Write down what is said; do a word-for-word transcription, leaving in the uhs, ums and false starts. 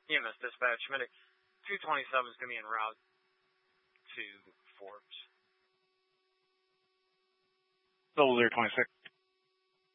E M S dispatch, medic two twenty-seven is going to be en route to Forbes. Double zero twenty-six.